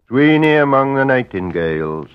Sweeney among the nightingales.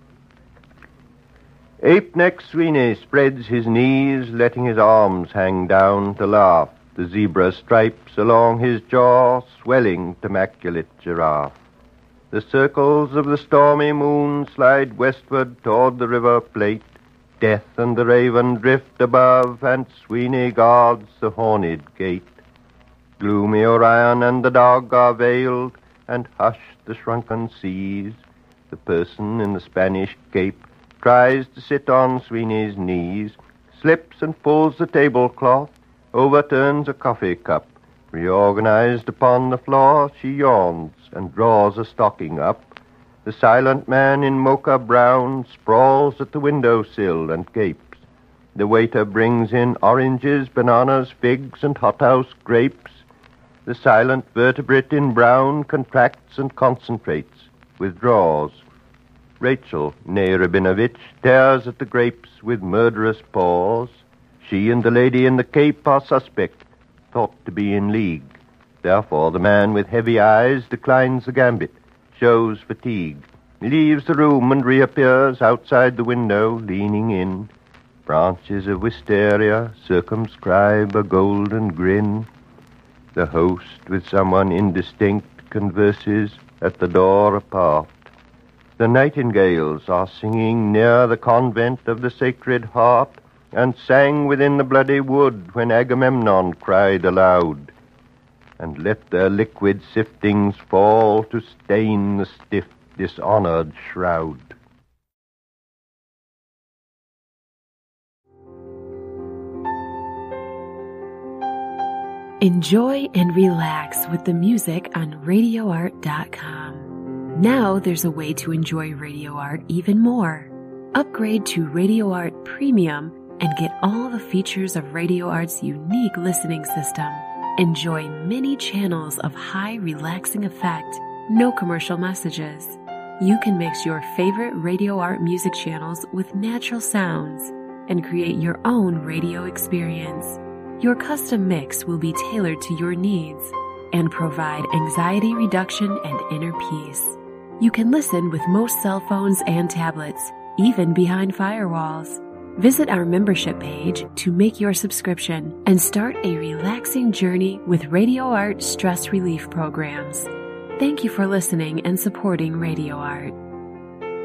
Ape-necked Sweeney spreads his knees, letting his arms hang down to laugh. The zebra stripes along his jaw, swelling to maculate giraffe. The circles of the stormy moon slide westward toward the river Plate. Death and the raven drift above, and Sweeney guards the horned gate. Gloomy Orion and the dog are veiled, and hushed the shrunken seas. The person in the Spanish cape tries to sit on Sweeney's knees, slips and pulls the tablecloth, overturns a coffee cup. Reorganized upon the floor, she yawns and draws a stocking up. The silent man in mocha brown sprawls at the windowsill and gapes. The waiter brings in oranges, bananas, figs, and hothouse grapes. The silent vertebrate in brown contracts and concentrates, withdraws. Rachel, née Rabinovich, tears at the grapes with murderous paws. She and the lady in the cape are suspect, thought to be in league. Therefore the man with heavy eyes declines the gambit, shows fatigue, leaves the room and reappears outside the window, leaning in. Branches of wisteria circumscribe a golden grin. The host with someone indistinct converses at the door apart. The nightingales are singing near the convent of the Sacred Heart, and sang within the bloody wood when Agamemnon cried aloud, and let their liquid siftings fall to stain the stiff, dishonored shroud. Enjoy and relax with the music on RadioArt.com. Now there's a way to enjoy Radio Art even more. Upgrade to Radio Art Premium and get all the features of Radio Art's unique listening system. Enjoy many channels of high relaxing effect, no commercial messages. You can mix your favorite Radio Art music channels with natural sounds and create your own radio experience. Your custom mix will be tailored to your needs and provide anxiety reduction and inner peace. You can listen with most cell phones and tablets, even behind firewalls. Visit our membership page to make your subscription and start a relaxing journey with Radio Art stress relief programs. Thank you for listening and supporting Radio Art.